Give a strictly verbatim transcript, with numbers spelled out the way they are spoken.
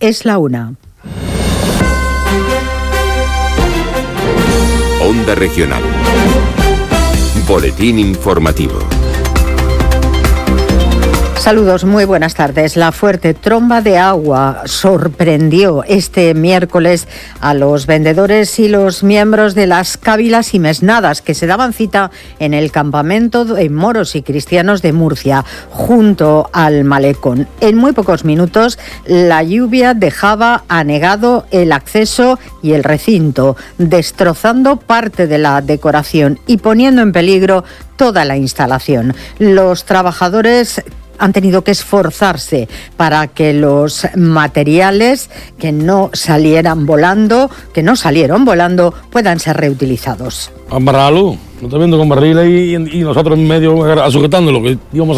Es la una. Onda Regional. Boletín informativo. Saludos, muy buenas tardes. La fuerte tromba de agua sorprendió este miércoles a los vendedores y los miembros de las cávilas y mesnadas que se daban cita en el campamento de moros y cristianos de Murcia, junto al malecón. En muy pocos minutos, la lluvia dejaba anegado el acceso y el recinto, destrozando parte de la decoración y poniendo en peligro toda la instalación. Los trabajadores han tenido que esforzarse para que los materiales que no salieran volando, que no salieron volando, puedan ser reutilizados. Amarrarlo, no está viendo con barriles y, y nosotros en medio sujetándolo, que íbamos